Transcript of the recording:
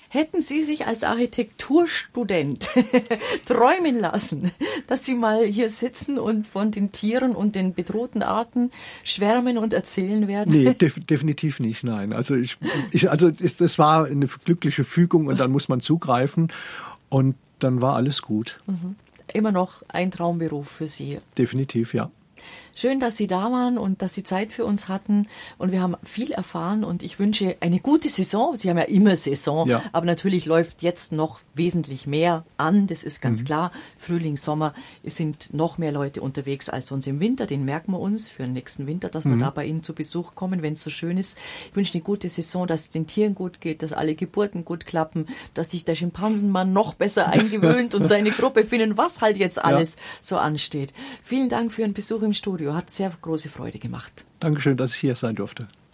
Hätten Sie sich als Architekturstudent träumen lassen, dass Sie mal hier sitzen und von den Tieren und den bedrohten Arten schwärmen und erzählen werden? Nee, definitiv nicht, nein. Also das war eine glückliche Fügung und dann muss man zugreifen und dann war alles gut. Immer noch ein Traumberuf für Sie. Definitiv, ja. Schön, dass Sie da waren und dass Sie Zeit für uns hatten und wir haben viel erfahren und ich wünsche eine gute Saison. Sie haben ja immer Saison, ja. Aber natürlich läuft jetzt noch wesentlich mehr an, das ist ganz klar. Frühling, Sommer, es sind noch mehr Leute unterwegs als sonst im Winter, den merken wir uns für den nächsten Winter, dass wir da bei Ihnen zu Besuch kommen, wenn es so schön ist. Ich wünsche eine gute Saison, dass es den Tieren gut geht, dass alle Geburten gut klappen, dass sich der Schimpansenmann noch besser eingewöhnt und seine Gruppe finden, was halt jetzt alles so ansteht. Vielen Dank für Ihren Besuch im Studio. Hat sehr große Freude gemacht. Dankeschön, dass ich hier sein durfte.